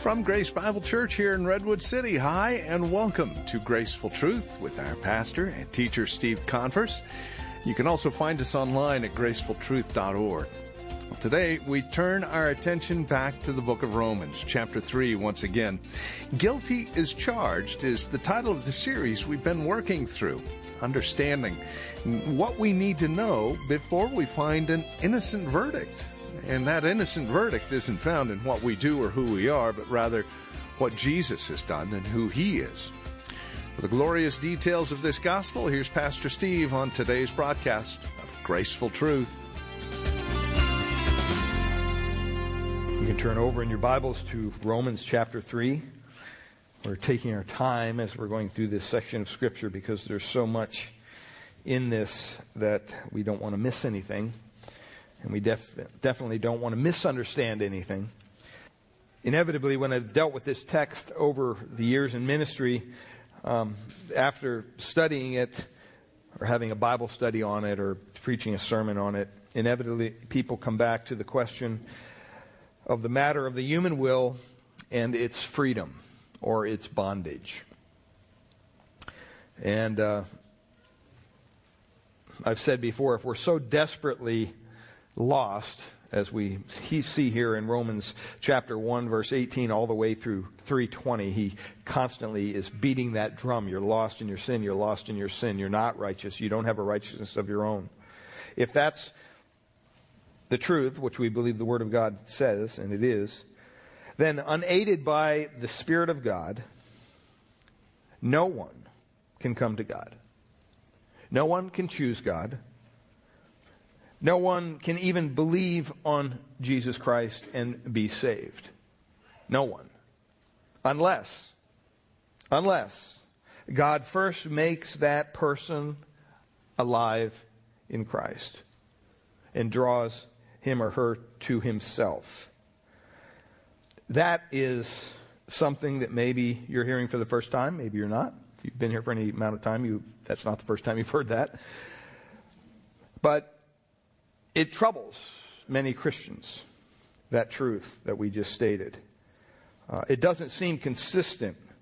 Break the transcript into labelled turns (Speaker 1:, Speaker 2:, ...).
Speaker 1: From Grace Bible Church here in Redwood City, hi and welcome to Graceful Truth with our pastor and teacher Steve Converse. You can also find us online at gracefultruth.org. Well, today we turn our attention back to the book of Romans, chapter 3 once again. Guilty is Charged is the title of the series we've been working through, understanding what we need to know before we find an innocent verdict. And that innocent verdict isn't found in what we do or who we are, but rather what Jesus has done and who He is. For the glorious details of this gospel, here's Pastor Steve on today's broadcast of Graceful Truth.
Speaker 2: You can turn over in your Bibles to Romans chapter 3. We're taking our time as we're going through this section of Scripture because there's so much in this that we don't want to miss anything. And we definitely don't want to misunderstand anything. Inevitably, when I've dealt with this text over the years in ministry, after studying it, or having a Bible study on it, or preaching a sermon on it, inevitably people come back to the question of the matter of the human will and its freedom, or its bondage. And I've said before, if we're so desperately lost, as we see here in Romans chapter 1, verse 18, all the way through 3:20, he constantly is beating that drum. You're lost in your sin. You're lost in your sin. You're not righteous. You don't have a righteousness of your own. If that's the truth, which we believe the Word of God says, and it is, then unaided by the Spirit of God, no one can come to God. No one can choose God. No one can even believe on Jesus Christ and be saved. No one. Unless God first makes that person alive in Christ and draws him or her to Himself. That is something that maybe you're hearing for the first time. Maybe you're not. If you've been here for any amount of time, that's not the first time you've heard that. But it troubles many Christians, that truth that we just stated. It doesn't seem consistent